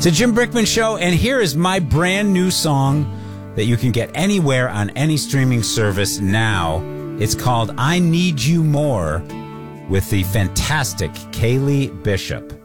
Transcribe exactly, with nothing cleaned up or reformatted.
It's a Jim Brickman Show, and here is my brand new song that you can get anywhere on any streaming service now. It's called I Need You More with the fantastic Kaylee Bishop.